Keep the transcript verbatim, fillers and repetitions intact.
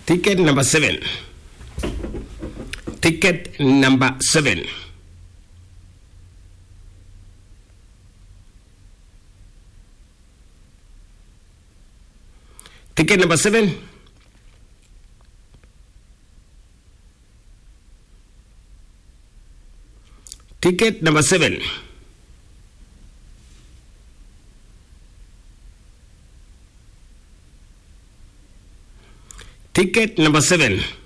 Ticket number seven. Ticket number seven. Ticket number seven. Ticket number seven. Ticket number seven.